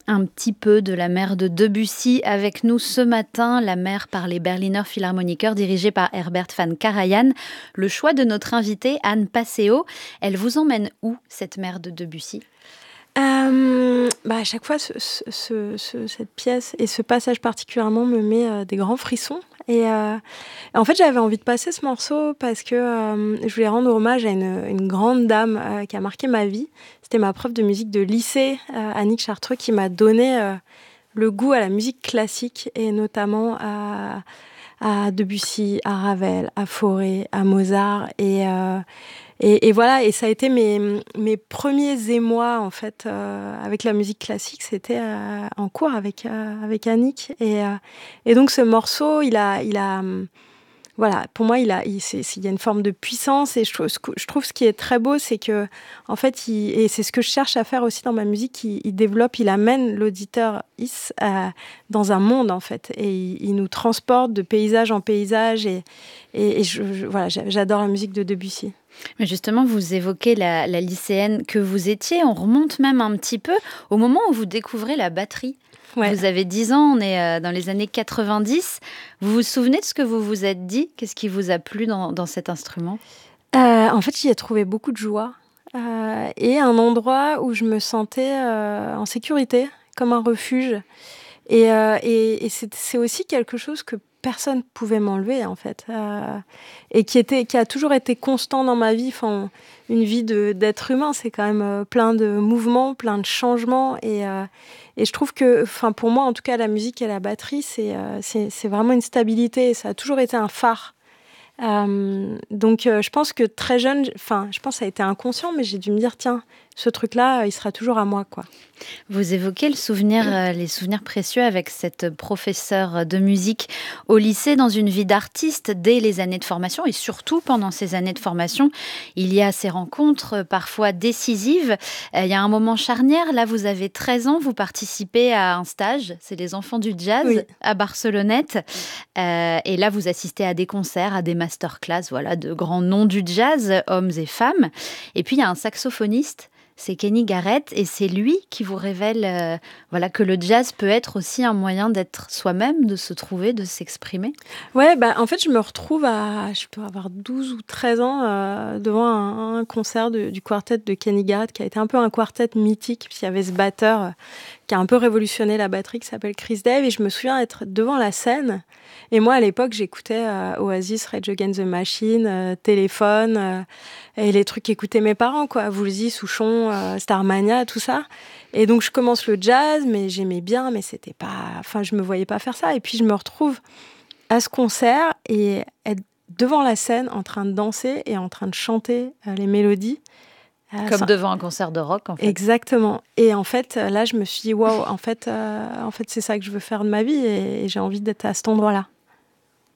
Un petit peu de la mère de Debussy avec nous ce matin, la mère par les Berliner Philharmoniker dirigée par Herbert van Karajan. Le choix de notre invitée, Anne Passeo, elle vous emmène où cette mère de Debussy ? À chaque fois, cette pièce et ce passage particulièrement me met des grands frissons. Et en fait, j'avais envie de passer ce morceau parce que je voulais rendre hommage à une grande dame qui a marqué ma vie. C'était ma prof de musique de lycée, Annick Chartreux, qui m'a donné le goût à la musique classique et notamment à Debussy, à Ravel, à Fauré, à Mozart. Et voilà, et ça a été mes premiers émois, en fait, avec la musique classique. C'était en cours avec Annick. Et donc, ce morceau, voilà, pour moi, il y a une forme de puissance. Et je trouve ce qui est très beau, c'est que, en fait, et c'est ce que je cherche à faire aussi dans ma musique, il amène l'auditeur dans un monde, en fait. Et il nous transporte de paysage en paysage. Voilà, j'adore la musique de Debussy. Mais justement, vous évoquez la lycéenne que vous étiez. On remonte même un petit peu au moment où vous découvrez la batterie. Ouais. Vous avez 10 ans, on est dans les années 90. Vous vous souvenez de ce que vous vous êtes dit ? Qu'est-ce qui vous a plu dans cet instrument ? En fait, j'y ai trouvé beaucoup de joie et un endroit où je me sentais en sécurité, comme un refuge. Et c'est aussi quelque chose que personne ne pouvait m'enlever, en fait. Et qui a toujours été constant dans ma vie. Enfin, une vie d'être humain, c'est quand même plein de mouvements, plein de changements. Et je trouve que, pour moi, en tout cas, la musique et la batterie, c'est vraiment une stabilité. Et ça a toujours été un phare. Donc, je pense que très jeune, je pense que ça a été inconscient, mais j'ai dû me dire, tiens, ce truc-là, il sera toujours à moi, quoi. Vous évoquez les souvenirs précieux avec cette professeure de musique au lycée dans une vie d'artiste dès les années de formation et surtout pendant ces années de formation. Il y a ces rencontres parfois décisives. Il y a un moment charnière. Là, vous avez 13 ans, vous participez à un stage. C'est les enfants du jazz à Barcelonnette. Et là, vous assistez à des concerts, à des masterclass, voilà, de grands noms du jazz, hommes et femmes. Et puis, il y a un saxophoniste. C'est Kenny Garrett et c'est lui qui vous révèle que le jazz peut être aussi un moyen d'être soi-même, de se trouver, de s'exprimer. Ouais, en fait, je me retrouve je peux avoir 12 ou 13 ans devant un concert du quartet de Kenny Garrett qui a été un peu un quartet mythique, puisqu'il y avait ce batteur qui a un peu révolutionné la batterie qui s'appelle Chris Dave et je me souviens être devant la scène. Et moi, à l'époque, j'écoutais Oasis, Rage Against the Machine, Téléphone, et les trucs qu'écoutaient mes parents, quoi. Woolsey, Souchon, Starmania, tout ça. Et donc, je commence le jazz, mais j'aimais bien, mais c'était pas... Enfin, je me voyais pas faire ça. Et puis, je me retrouve à ce concert et être devant la scène en train de danser et en train de chanter les mélodies. Comme devant un concert de rock, en fait. Exactement. Et en fait, là, je me suis dit, waouh, en fait, c'est ça que je veux faire de ma vie et j'ai envie d'être à cet endroit-là.